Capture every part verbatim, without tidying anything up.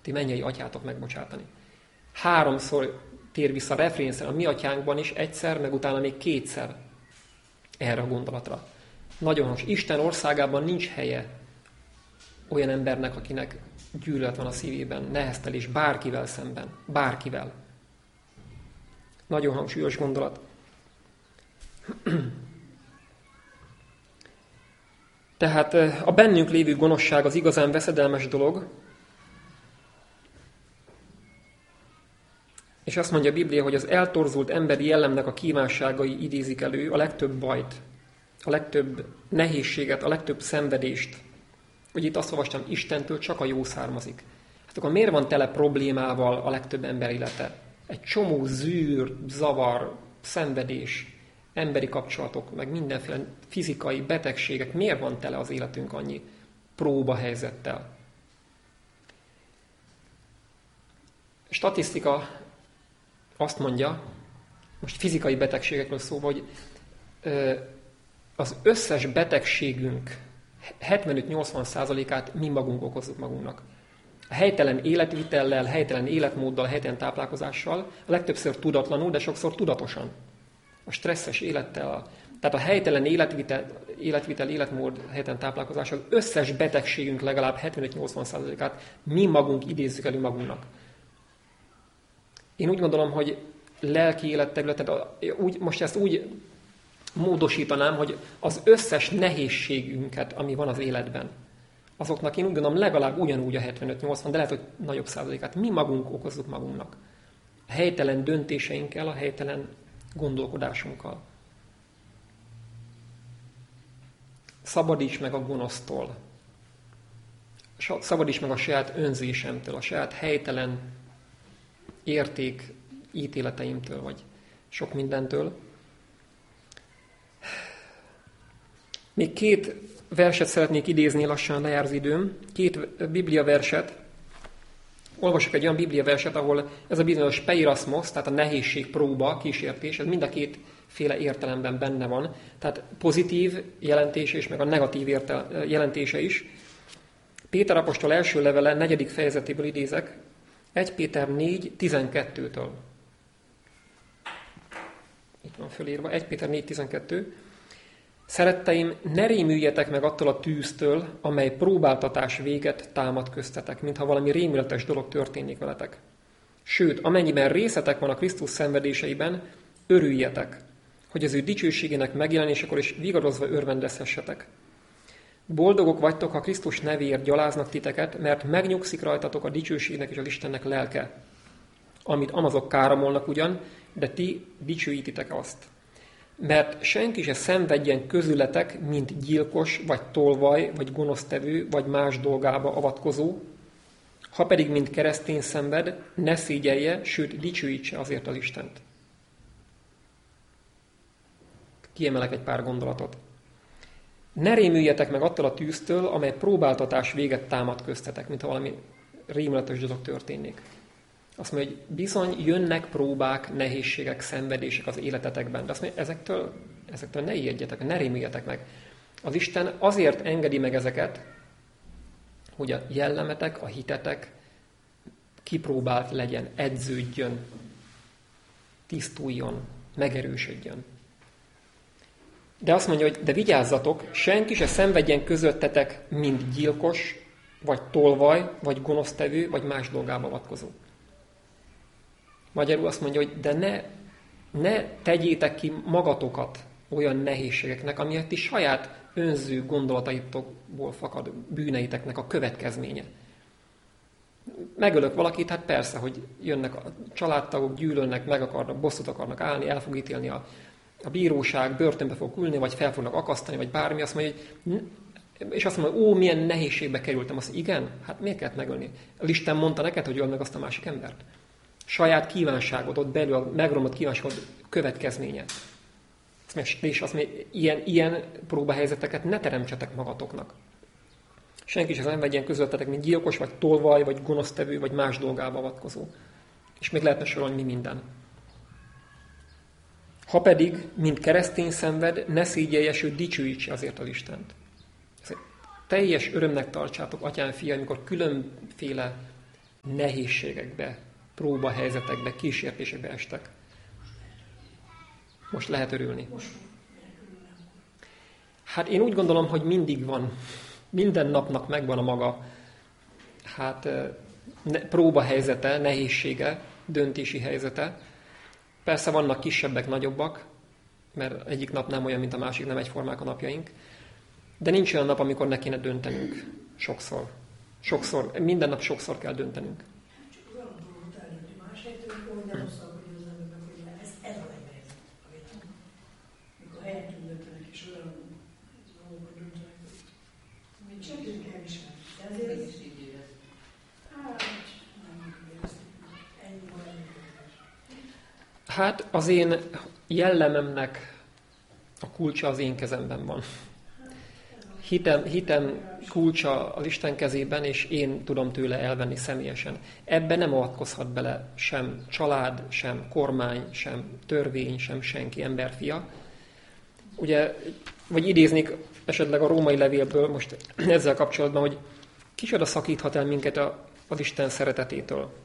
ti mennyei atyátok megbocsátani. Háromszor tér vissza refrénszer a mi atyánkban is, egyszer, meg utána még kétszer erre a gondolatra. Nagyon hangos. Isten országában nincs helye olyan embernek, akinek gyűlölet van a szívében, neheztelés bárkivel szemben. Bárkivel. Nagyon hangsúlyos gondolat. Tehát a bennünk lévő gonoszság az igazán veszedelmes dolog, és azt mondja a Biblia, hogy az eltorzult emberi jellemnek a kívánságai idézik elő a legtöbb bajt, a legtöbb nehézséget, a legtöbb szenvedést. Hogy itt azt olvastam, Istentől csak a jó származik. Hát akkor miért van tele problémával a legtöbb ember élete? Egy csomó zűr, zavar, szenvedés, emberi kapcsolatok, meg mindenféle fizikai betegségek. Miért van tele az életünk annyi próbahelyzettel? A statisztika azt mondja, most fizikai betegségekről szó, hogy az összes betegségünk hetvenöt-nyolcvan százalékát mi magunk okozzuk magunknak. A helytelen életvitellel, helytelen életmóddal, helytelen táplálkozással, a legtöbbször tudatlanul, de sokszor tudatosan. A stresszes élettel, a, tehát a helytelen életvitel, életvitel, életmód, helytelen táplálkozás, az összes betegségünk legalább hetvenöt-nyolcvan százalékát mi magunk idézzük elő magunknak. Én úgy gondolom, hogy lelki életterületen, úgy, most ezt úgy módosítanám, hogy az összes nehézségünket, ami van az életben, azoknak én úgy gondolom legalább ugyanúgy a hetvenöt-nyolcvan, de lehet, hogy nagyobb százalékát mi magunk okozzuk magunknak. A helytelen döntéseinkkel, a helytelen gondolkodásunkkal. Szabadíts meg a gonosztól. Szabadíts meg a saját önzésemtől, a saját helytelen érték ítéleteimtől, vagy sok mindentől. Még két verset szeretnék idézni, lassan lejár az időm. Két biblia verset. Olvasok egy olyan biblia verset, ahol ez a bizonyos peiraszmosz, tehát a nehézség, próba, kísértés, ez mind a két féle értelemben benne van. Tehát pozitív jelentése is, meg a negatív értel- jelentése is. Péter apostol első levele, negyedik fejezetéből idézek, egy Péter négy tizenkettőtől. Itt van fölírva, egy Péter négy tizenkettő. Szeretteim, ne rémüljetek meg attól a tűztől, amely próbáltatás véget támad köztetek, mintha valami rémületes dolog történik veletek. Sőt, amennyiben részetek van a Krisztus szenvedéseiben, örüljetek, hogy az ő dicsőségének megjelenésekor is vigadozva örvendezhessetek. Boldogok vagytok, ha Krisztus nevéért gyaláznak titeket, mert megnyugszik rajtatok a dicsőségnek és az Istennek lelke, amit amazok káromolnak ugyan, de ti dicsőítitek azt. Mert senki se szenvedjen közületek, mint gyilkos, vagy tolvaj, vagy gonosztevő, vagy más dolgába avatkozó, ha pedig mint keresztény szenved, ne szégyelje, sőt dicsőítse azért az Istent. Kiemelek egy pár gondolatot. Ne rémüljetek meg attól a tűztől, amely próbáltatás véget támad köztetek, mintha valami rémületes dolog történnék. Azt mondja, hogy bizony jönnek próbák, nehézségek, szenvedések az életetekben, de azt mondja, ezektől, ezektől ne ijedjetek, ne rémüljetek meg. Az Isten azért engedi meg ezeket, hogy a jellemetek, a hitetek kipróbált legyen, edződjön, tisztuljon, megerősödjön. De azt mondja, hogy de vigyázzatok, senki se szenvedjen közöttetek, mint gyilkos, vagy tolvaj, vagy gonosztevő, vagy más dolgába avatkozó. Magyarul azt mondja, hogy de ne, ne tegyétek ki magatokat olyan nehézségeknek, amiért ti saját önző gondolataitokból fakad bűneiteknek a következménye. Megölök valakit, hát persze, hogy jönnek a családtagok, gyűlölnek, meg akarnak, bosszút akarnak állni, el fog ítélni a, a bíróság, börtönbe fog ülni, vagy fel fognak akasztani, vagy bármi. Azt mondja, hogy, és azt mondja, ó, milyen nehézségbe kerültem. Azt mondja, igen, hát miért kellett megölni? Az Isten mondta neked, hogy öld meg azt a másik embert. Saját kívánságodot belül, a megromlott kívánságod következménye. És azt mondja, ilyen, ilyen próbahelyzeteket ne teremtsetek magatoknak. Senki sem vegyen közöttetek, mint gyilkos, vagy tolvaj, vagy gonosztevő, vagy más dolgába avatkozó. És még lehetne sorolni mi minden. Ha pedig, mint keresztény szenved, ne szégyelje, sőt dicsőítse azért az Istent. Teljes örömnek tartsátok, atyám, fiam, amikor különféle nehézségekbe, próbahelyzetekbe, kísértésekbe estek. Most lehet örülni. Hát én úgy gondolom, hogy mindig van. Minden napnak megvan a maga hát, ne, próbahelyzete, nehézsége, döntési helyzete. Persze vannak kisebbek, nagyobbak, mert egyik nap nem olyan, mint a másik, nem egyformák a napjaink. De nincs olyan nap, amikor ne kéne döntenünk. Sokszor. Sokszor. Minden nap sokszor kell döntenünk. Csak olyan dolgot eljötti más helytől, hogy nem azt akarja az embernek, hogy ez, ez a legnehezebb a vételem. Mikor helyettünk döntenek, és olyan dolgokat döntenek, hogy mit csinálunk el is. De ezért... Hát, nem éreztük. Ennyi van, ennyi. Hát az én jellememnek a kulcsa az én kezemben van. Hitem, hitem kulcsa az Isten kezében, és én tudom tőle elvenni személyesen. Ebben nem avatkozhat bele sem család, sem kormány, sem törvény, sem senki, emberfia. Ugye, vagy idéznék esetleg a római levélből most ezzel kapcsolatban, hogy kicsoda szakíthat el minket az Isten szeretetétől.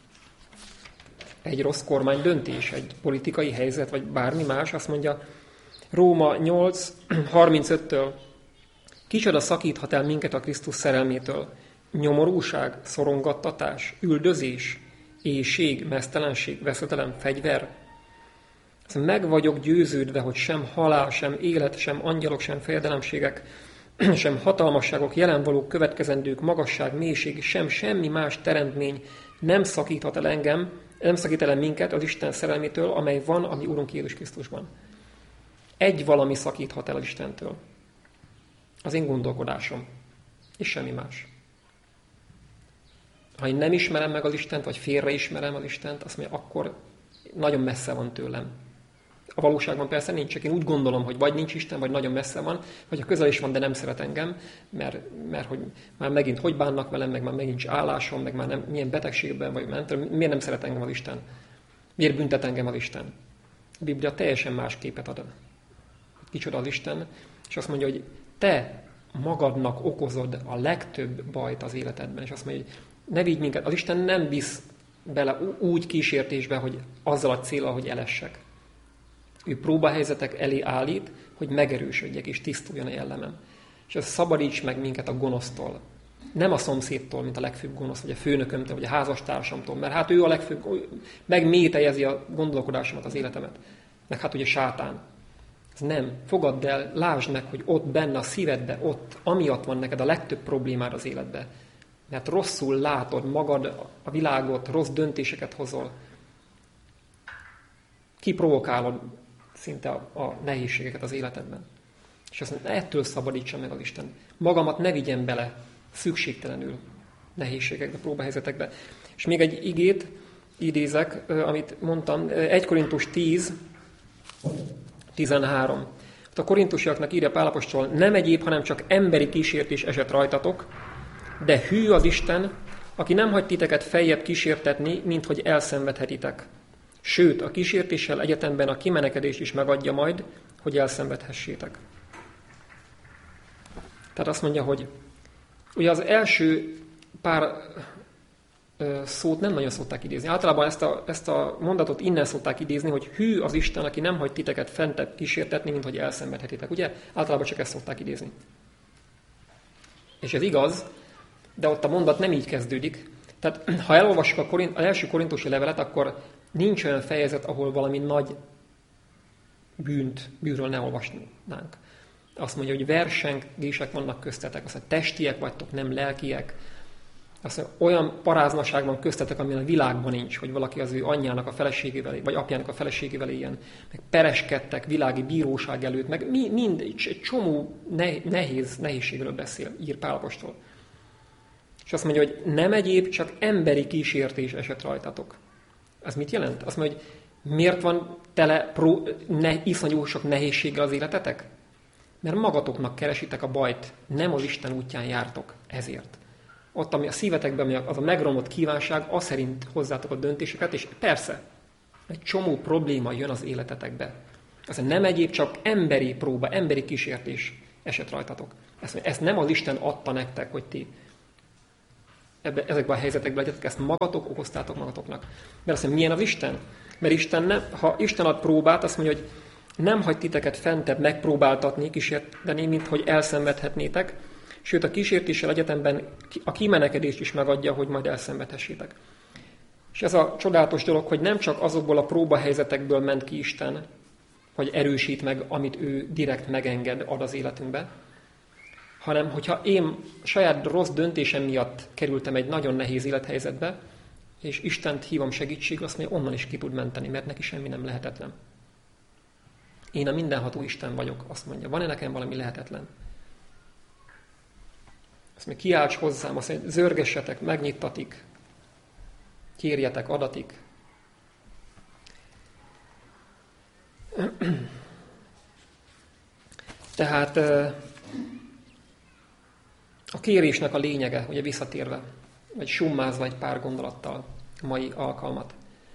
Egy rossz kormány döntés, egy politikai helyzet, vagy bármi más, azt mondja Róma nyolc harmincöttől, kicsoda szakíthat el minket a Krisztus szerelmétől? Nyomorúság, szorongattatás, üldözés, éhség, meztelenség, veszedelem, fegyver? Meg vagyok győződve, hogy sem halál, sem élet, sem angyalok, sem fejedelemségek, sem hatalmasságok, jelenvalók, következendők, magasság, mélység, sem semmi más teremtmény nem szakíthat el engem, nem szakít el minket az Isten szerelmétől, amely van a mi Urunk Jézus Krisztusban. Egy valami szakíthat el az Istentől. Az én gondolkodásom. És semmi más. Ha én nem ismerem meg az Istent, vagy félreismerem az Istent, azt mondja, akkor nagyon messze van tőlem. A valóságban persze nincs, csak én úgy gondolom, hogy vagy nincs Isten, vagy nagyon messze van, vagy a közel is van, de nem szeret engem, mert, mert hogy már megint hogy bánnak velem, meg már megint nincs állásom, meg már nem, milyen betegségben vagy, nem tudom, miért nem szeret engem az Isten? Miért büntet engem az Isten? A Biblia teljesen más képet ad. Kicsoda az Isten, és azt mondja, hogy te magadnak okozod a legtöbb bajt az életedben, és azt mondja, hogy ne vigy minket. Az Isten nem visz bele úgy kísértésbe, hogy azzal a célral, hogy elessek. Ő próbahelyzetek elé állít, hogy megerősödjek és tisztuljon a jellemem. És ez szabadíts meg minket a gonosztól. Nem a szomszédtól, mint a legfőbb gonosz, vagy a főnökömtől, vagy a házastársamtól, mert hát ő a legfőbb, megmételjezi a gondolkodásomat, az életemet. Meg hát ugye sátán. Ez nem. Fogadd el, lásd meg, hogy ott benne a szívedbe, ott amiatt van neked a legtöbb problémád az életbe. Mert rosszul látod magad, a világot, rossz döntéseket hozol. Kiprovokálod szinte a, a nehézségeket az életedben. És azt mondja, ettől szabadítsa meg az Isten. Magamat ne vigyen bele szükségtelenül nehézségekbe, próbahelyzetekbe. És még egy igét idézek, amit mondtam, egy Korintus tíz tizenhárom. A korintusiaknak írja Pál apostol, nem egyéb, hanem csak emberi kísértés esett rajtatok, de hű az Isten, aki nem hagy titeket feljebb kísértetni, mint hogy elszenvedhetitek. Sőt, a kísértéssel egyetemben a kimenekedést is megadja majd, hogy elszenvedhessétek. Tehát azt mondja, hogy ugye az első pár ö, szót nem nagyon szokták idézni. Általában ezt a, ezt a mondatot innen szokták idézni, hogy hű az Isten, aki nem hagy titeket fentebb kísértetni, mint hogy elszenvedhetitek. Ugye? Általában csak ezt szokták idézni. És ez igaz, de ott a mondat nem így kezdődik. Tehát ha elolvassuk a korint, az első korintusi levelet, akkor nincs olyan fejezet, ahol valami nagy bűnt, bűnről ne olvasnánk. Azt mondja, hogy versengések vannak köztetek, azt mondja, testiek vagytok, nem lelkiek. Azt mondja, olyan paráznaság van köztetek, amilyen a világban nincs, hogy valaki az ő anyjának a feleségével, vagy apjának a feleségével éljen, meg pereskedtek világi bíróság előtt, meg mind egy csomó nehéz, nehézségről beszél, ír Pál apostol. És azt mondja, hogy nem egyéb, csak emberi kísértés esett rajtatok. Ez mit jelent? Azt mondja, hogy miért van tele pró, ne, iszonyú sok nehézséggel az életetek? Mert magatoknak keresitek a bajt, nem az Isten útján jártok ezért. Ott, ami a szívetekben az a megromlott kívánság, az szerint hozzátok a döntéseket, és persze, egy csomó probléma jön az életetekbe. Az nem egyéb, csak emberi próba, emberi kísértés esett rajtatok. Ezt, ezt nem az Isten adta nektek, hogy ti ebbe, ezekben a helyzetekben legyetek, ezt magatok okoztátok magatoknak. Mert azt mondja, milyen az Isten? Mert Isten nem, ha Isten ad próbát, azt mondja, hogy nem hagy titeket fentebb megpróbáltatni, kísérteni, mint hogy elszenvedhetnétek, sőt a kísértéssel egyetemben a kimenekedést is megadja, hogy majd elszenvedhessétek. És ez a csodálatos dolog, hogy nem csak azokból a próbahelyzetekből ment ki Isten, hogy erősít meg, amit ő direkt megenged, ad az életünkbe, hanem hogyha én saját rossz döntésem miatt kerültem egy nagyon nehéz élethelyzetbe, és Istent hívom segítségül, azt mondja, onnan is ki tud menteni, mert neki semmi nem lehetetlen. Én a mindenható Isten vagyok, azt mondja. Van-e nekem valami lehetetlen? Azt mondja, kiálts hozzám, azt mondja, zörgessetek, megnyittatik, kérjetek, adatik. Tehát a kérésnek a lényege, ugye visszatérve, vagy summázva egy pár gondolattal a mai alkalmat.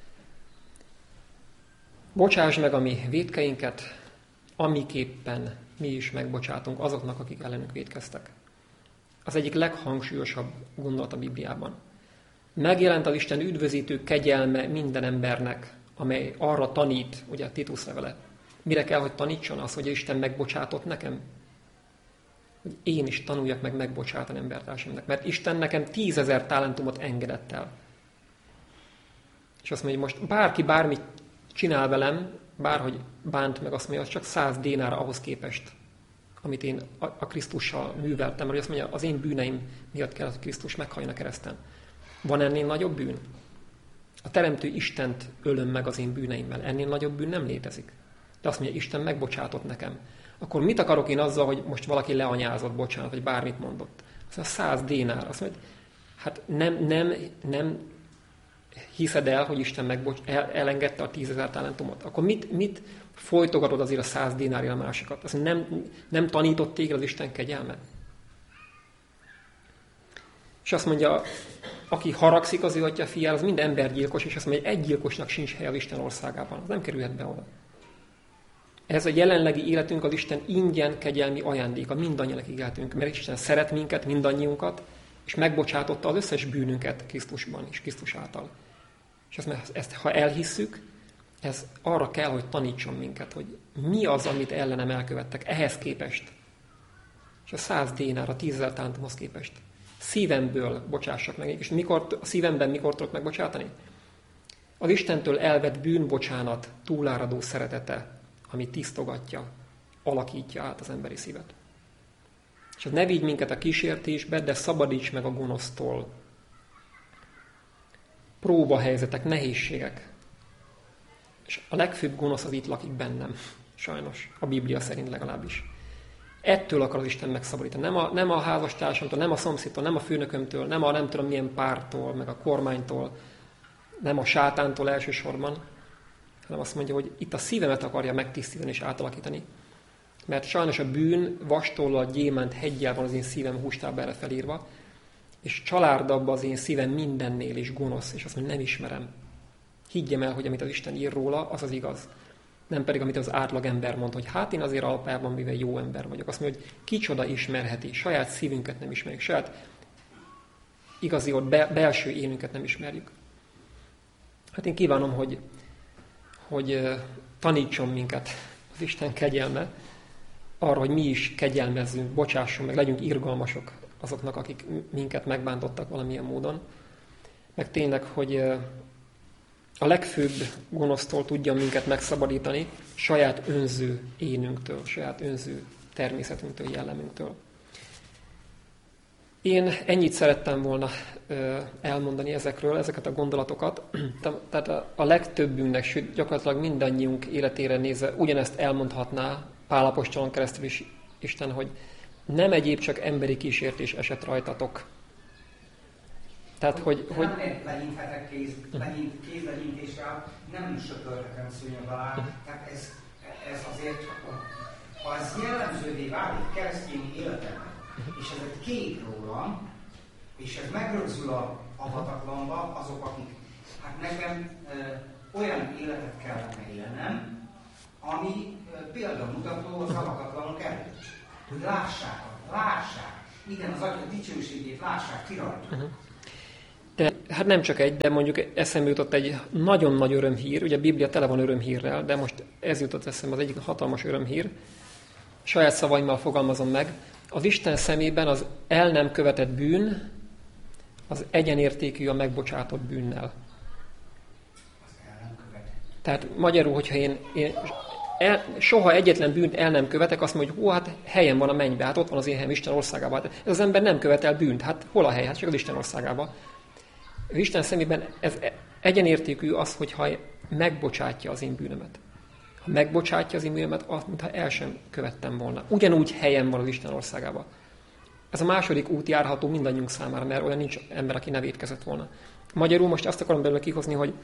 Bocsáss meg a mi vétkeinket, amiképpen mi is megbocsátunk azoknak, akik ellenünk vétkeztek. Az egyik leghangsúlyosabb gondolat a Bibliában. Megjelent az Isten üdvözítő kegyelme minden embernek, amely arra tanít, ugye a Titus levele. Mire kell, hogy tanítson az, hogy Isten megbocsátott nekem? Hogy én is tanuljak meg megbocsátani embertársaimnak. Mert Isten nekem tízezer talentumot engedett el. És azt mondja, hogy most bárki bármit csinál velem, bárhogy bánt meg, azt mondja, az csak száz dénára ahhoz képest, amit én a Krisztussal műveltem. Mert azt mondja, az én bűneim miatt kell, hogy Krisztus meghalljon a kereszten. Van ennél nagyobb bűn? A teremtő Istent ölöm meg az én bűneimmel. Ennél nagyobb bűn nem létezik. De azt mondja, Isten megbocsátott nekem. Akkor mit akarok én azzal, hogy most valaki leanyázott, bocsánat, vagy bármit mondott? Azt mondja, száz dénár. Azt mondja, hát nem, nem, nem hiszed el, hogy Isten megbocs, el, elengedte a tízezer talentumot. Akkor mit, mit folytogatod azért a száz dénárért a másikat? Azt mondja, nem, nem tanított téged az Isten kegyelme? És azt mondja, aki haragszik az ő atya fiára, az mind embergyilkos, és azt mondja, egy gyilkosnak sincs hely az Isten országában. Az nem kerülhet be oda. Ez a jelenlegi életünk az Isten ingyen kegyelmi ajándéka, mindannyian életünk, mert Isten szeret minket, mindannyiunkat, és megbocsátotta az összes bűnünket Krisztusban és Krisztus által. És ezt, ezt ha elhisszük, ez arra kell, hogy tanítson minket, hogy mi az, amit ellenem elkövettek ehhez képest. És a száz dénár, a tízezer talentumhoz képest. Szívemből bocsássak meg. És mikor, a szívemben mikor tudok megbocsátani? Az Istentől elvett bűnbocsánat túláradó szeretete, ami tisztogatja, alakítja át az emberi szívet. És ne vigy minket a kísértésbe, de szabadíts meg a gonosztól. Próbahelyzetek, nehézségek. És a legfőbb gonosz az itt lakik bennem, sajnos, a Biblia szerint legalábbis. Ettől akar az Isten megszabadítani. Nem a, nem a házastársamtól, nem a szomszédtól, nem a főnökömtől, nem a nem tudom milyen pártól, meg a kormánytól, nem a sátántól elsősorban, hanem azt mondja, hogy itt a szívemet akarja megtisztítani és átalakítani. Mert sajnos a bűn vastollal, gyémánt heggyel van az én szívem hústába erre felírva, és csalárdabb az én szívem mindennél is gonosz, és azt mondja, nem ismerem. Higgyem el, hogy amit az Isten ír róla, az az igaz. Nem pedig, amit az átlag ember mond, hogy hát én azért alapjában mivel jó ember vagyok. Azt mondja, hogy kicsoda ismerheti, saját szívünket nem ismerjük, saját igazi ott be, belső énünket nem ismerjük. Hát én kívánom, hogy, hogy tanítson minket az Isten kegyelme arra, hogy mi is kegyelmezzünk, bocsássunk meg, legyünk irgalmasok azoknak, akik minket megbántottak valamilyen módon. Meg tényleg, hogy a legfőbb gonosztól tudja minket megszabadítani saját önző énünktől, saját önző természetünktől, jellemünktől. Én ennyit szerettem volna elmondani ezekről, ezeket a gondolatokat. Tehát a legtöbbünknek, sőt gyakorlatilag mindannyiunk életére nézve ugyanezt elmondhatná Pál apostolon keresztül is Isten, hogy nem egyéb csak emberi kísértés esett rajtatok. Tehát, hogy... hogy... Nem legyinthetek kéz, legyint, kézlegyintésre, nem söpörhetem szőnyeg alá. Tehát ez, ez azért, ha ez jellemzővé válik keresztény életemben, és ez egy kép rólam, és ez megrögzül a avatatlanba, azok, akik, hát nekem e, olyan életet kellene élnem, ami e, példamutató az avatatlanok előtt. Hogy lássák, lássák, igen, az Atya dicsőségét lássák ti rajtuk. hát nem csak egy, de mondjuk eszembe jutott egy nagyon nagy örömhír, ugye a Biblia tele van örömhírrel, de most ez jutott eszembe, az egyik hatalmas örömhír. Saját szavaimmal fogalmazom meg. Az Isten szemében az el nem követett bűn, az egyenértékű a megbocsátott bűnnel. Tehát magyarul, hogyha én, én el, soha egyetlen bűnt el nem követek, azt mondja, hogy hú, hát helyen van a mennybe, hát ott van az én helyem Isten országában. Hát ez az ember nem követel bűnt, hát hol a hely? Hát csak az Isten országában. Az Isten szemében ez egyenértékű az, hogyha megbocsátja az én bűnömet. Ha megbocsátja az én bűnömet, azt, mintha el sem követtem volna. Ugyanúgy helyen van az Isten országában. Ez a második út járható mindannyiunk számára, mert olyan nincs ember, aki ne vétkezett volna. Magyarul most azt akarom belőle kihozni, hogy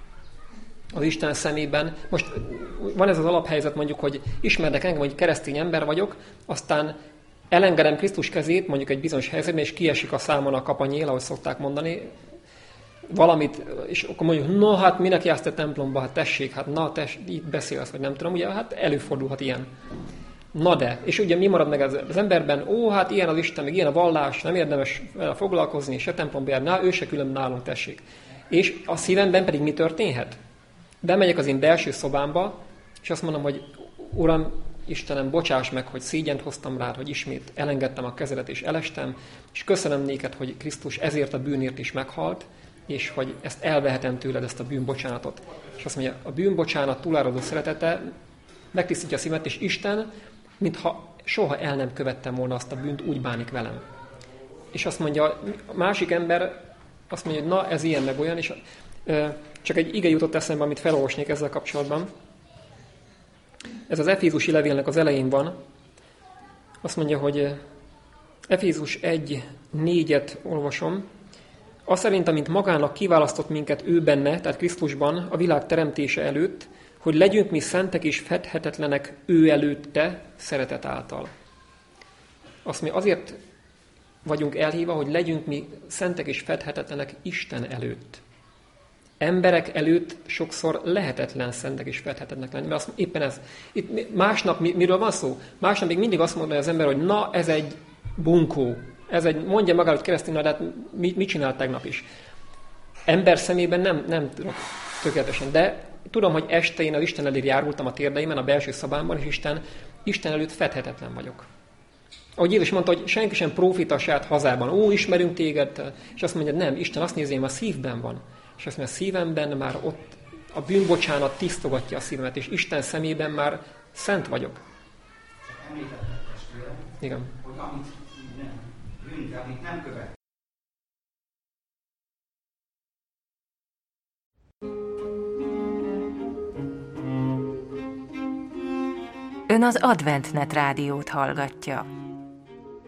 az Isten szemében, most van ez az alaphelyzet mondjuk, hogy ismernek engem, hogy keresztény ember vagyok, aztán elengedem Krisztus kezét, mondjuk egy bizonyos helyzetben, és kiesik a számon a kapanyél, ahogy szokták mondani, valamit, és akkor mondjuk, no, hát minek jársz te templomba, hát tessék, hát na, tess, itt beszélsz, vagy nem tudom, ugye, hát előfordulhat ilyen. Na de, és ugye mi marad meg az emberben, ó, hát ilyen az Isten, meg ilyen a vallás, nem érdemes vele foglalkozni, se templomba jár, na, ő se külön nálunk, tessék. És a szívemben pedig mi történhet? Bemegyek az én belső szobámba, és azt mondom, hogy Uram, Istenem, bocsáss meg, hogy szégyent hoztam rád, hogy ismét elengedtem a kezedet és elestem, és köszönöm néked, hogy Krisztus ezért a bűnért is meghalt, és hogy ezt elvehetem tőled, ezt a bűnbocsánatot. És azt mondja, a bűnbocsánat túláradó szeretete megtisztítja a szívemet, és Isten, mintha soha el nem követtem volna azt a bűnt, úgy bánik velem. És azt mondja, a másik ember azt mondja, hogy na, ez ilyen meg olyan, és csak egy ige jutott eszembe, amit felolvasnék ezzel kapcsolatban. Ez az Efézusi levélnek az elején van. Azt mondja, hogy Efézus egy négyet olvasom. Azt szerint, amint magának kiválasztott minket ő benne, tehát Krisztusban, a világ teremtése előtt, hogy legyünk mi szentek és fedhetetlenek ő előtte szeretet által. Azt mondja, azért vagyunk elhívva, hogy legyünk mi szentek és fedhetetlenek Isten előtt. Emberek előtt sokszor lehetetlen szentek és fedhetetlenek lenni, mert azt, éppen ez. Itt másnap miről van szó? Másnap még mindig azt mondja az ember, hogy na, ez egy bunkó. Ez egy, mondja maga, hogy keresztény, de hát mit, mit csinált tegnap is? Ember szemében nem, nem tudok tökéletesen, de tudom, hogy este én az Isten elé járultam a térdeimen, a belső szobámban, és Isten, Isten előtt fedhetetlen vagyok. Ahogy Jézus mondta, hogy senki sem prófita a saját hazában. Ó, ismerünk téged, és azt mondja, nem, Isten azt nézi, hogy a szívben van. És azt mondja, a szívemben már ott a bűnbocsánat tisztogatja a szívemet, és Isten szemében már szent vagyok. Csak említetted, testvérem, igen, hogy amit nem, bűnt, amit nem követ. Ön az AdventNet rádiót hallgatja.